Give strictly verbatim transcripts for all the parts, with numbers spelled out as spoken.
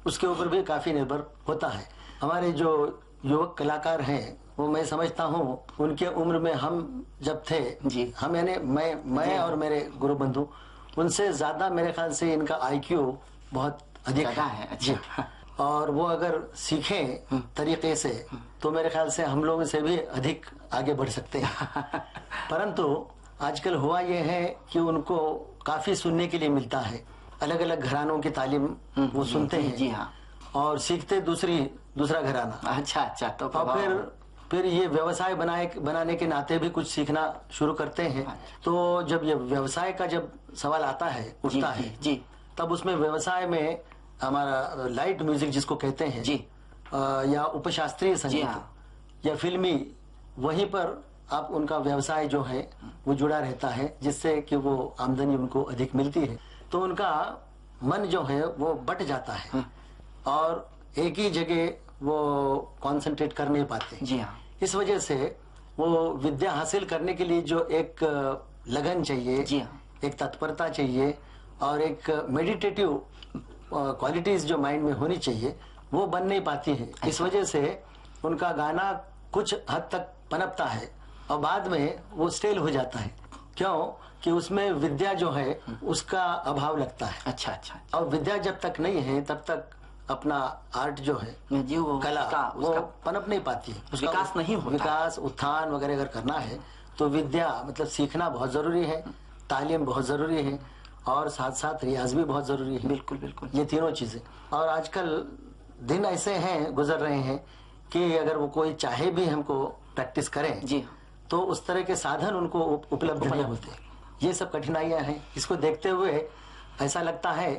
उसके ऊपर भी काफी निर्भर होता है। हमारे जो युवक कलाकार हैं, वो मैं समझता हूँ उनके उम्र में हम जब थे जी, हम यानी मैं मैं और मेरे गुरु बंधु, उनसे ज्यादा मेरे ख्याल से इनका आईक्यू बहुत अधिक है, है। अच्छा। जी। और वो अगर सीखें तरीके से तो मेरे ख्याल से हम लोगों से भी अधिक आगे बढ़ सकते हैं। परंतु आजकल हुआ ये है कि उनको काफी सुनने के लिए मिलता है, अलग अलग घरानों की तालीम वो सुनते हैं। जी हाँ। और सीखते दूसरी दूसरा घराना। अच्छा अच्छा। तो और फिर फिर ये व्यवसाय बनाए बनाने के नाते भी कुछ सीखना शुरू करते हैं। तो जब ये व्यवसाय का जब सवाल आता है उठता जी, है जी, तब उसमें व्यवसाय में हमारा लाइट म्यूजिक जिसको कहते हैं जी, आ, या उपशास्त्रीय संगीत हाँ। या फिल्मी, वहीं पर आप उनका व्यवसाय जो है वो जुड़ा रहता है, जिससे कि वो आमदनी उनको अधिक मिलती है। तो उनका मन जो है वो बट जाता है और एक ही जगह वो कंसंट्रेट कर नहीं पाते। जी हाँ। इस वजह से वो विद्या हासिल करने के लिए जो एक लगन चाहिए, जी हाँ। एक तत्परता चाहिए और एक मेडिटेटिव क्वालिटीज जो माइंड में होनी चाहिए, वो बन नहीं पाती है। इस वजह से उनका गाना कुछ हद तक पनपता है और बाद में वो स्टेल हो जाता है। क्यों कि उसमें विद्या जो है उसका अभाव लगता है। अच्छा अच्छा। और विद्या जब तक नहीं है तब तक अपना आर्ट जो है जी, वो कला उसका, वो उसका पनप नहीं पाती है, उसका विकास नहीं होता। विकास उत्थान वगैरह अगर करना है तो विद्या मतलब सीखना बहुत जरूरी है, तालीम बहुत जरूरी है और साथ साथ रियाज भी बहुत जरूरी है। बिल्कुल बिल्कुल। ये तीनों चीजें। और आजकल दिन ऐसे हैं गुजर रहे हैं कि अगर वो कोई चाहे भी हमको प्रैक्टिस करें जी तो उस तरह के साधन उनको उपलब्ध नहीं होते। ये सब कठिनाइयां हैं। इसको देखते हुए ऐसा लगता है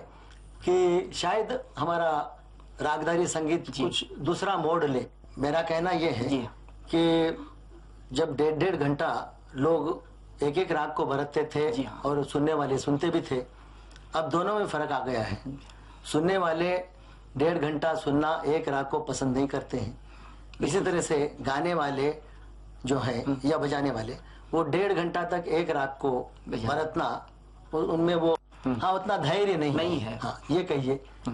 कि शायद हमारा रागदारी संगीत कुछ दूसरा मोड़ ले। मेरा कहना यह है कि जब डेढ़ डेढ़ घंटा लोग एक एक राग को बरतते थे और सुनने वाले सुनते भी थे, अब दोनों में फर्क आ गया है। सुनने वाले डेढ़ घंटा सुनना एक राग को पसंद नहीं करते हैं। इसी तरह से गाने वाले जो है या बजाने वाले वो डेढ़ घंटा तक एक राग को बरतना, उनमें वो हाँ उतना धैर्य नहीं, नहीं है। हाँ ये कहिए।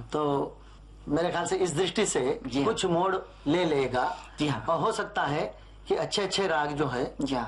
तो मेरे ख्याल से इस दृष्टि से कुछ मोड़ ले लेगा। जी हाँ। और हो सकता है कि अच्छे अच्छे राग जो है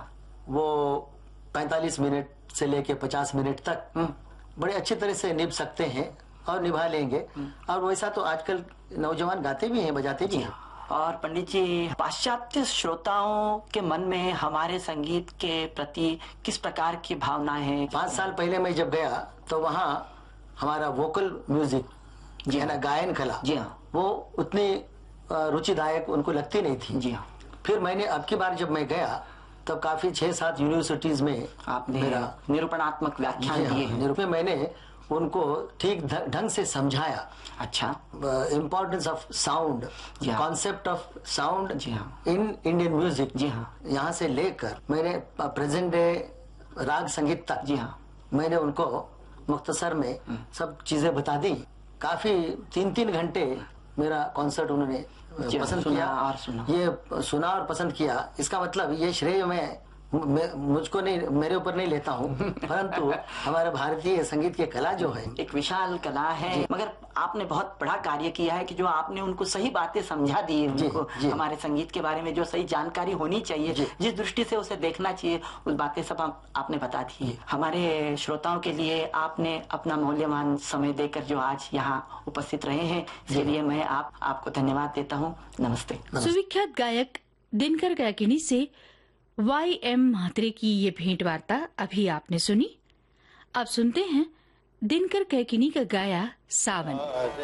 वो पैंतालीस मिनट से लेके पचास मिनट तक बड़े अच्छी तरह से निभ सकते हैं और निभा लेंगे। और वैसा तो आजकल नौजवान गाते भी हैं, बजाते भी हैं। और पंडित जी, पाश्चात्य श्रोताओं के मन में हमारे संगीत के प्रति किस प्रकार की भावनाएं हैं? पांच साल पहले मैं जब गया तो वहाँ हमारा वोकल म्यूजिक जी है ना, गायन कला जी हाँ, वो उतनी रुचिदायक उनको लगती नहीं थी। जी हाँ। फिर मैंने अब की बार जब मैं गया तब काफी छह सात यूनिवर्सिटीज में आपने मेरा निरूपणात्मक व्याख्यान दिए हैं। निरूपण मैंने उनको ठीक ढंग से समझाया। अच्छा। Importance of sound, concept of sound in Indian music, जी हाँ, यहाँ से लेकर मैंने प्रेजेंट डे राग संगीत तक जी हाँ मैंने उनको मुख्तसर में सब चीजें बता दी। काफी तीन तीन घंटे मेरा कॉन्सर्ट उन्होंने पसंद किया और सुना। ये सुना और पसंद किया। इसका मतलब ये श्रेय मैं मुझको नहीं, मेरे ऊपर नहीं लेता हूँ, परंतु हमारे भारतीय संगीत की कला जो है एक विशाल कला है। मगर आपने बहुत बड़ा कार्य किया है कि जो आपने उनको सही बातें समझा दी है, उनको जी, हमारे संगीत के बारे में जो सही जानकारी होनी चाहिए, जिस दृष्टि से उसे देखना चाहिए, उस बातें सब आपने बता दी। हमारे श्रोताओं के लिए आपने अपना मूल्यवान समय देकर जो आज यहाँ उपस्थित रहे हैं, इसके लिए मैं आप आपको धन्यवाद देता हूँ। नमस्ते। सुविख्यात गायक दिनकर कैकिनी से वाई एम म्हात्रे की ये भेंट वार्ता अभी आपने सुनी। अब सुनते हैं दिनकर कैकिनी का गाया सावन।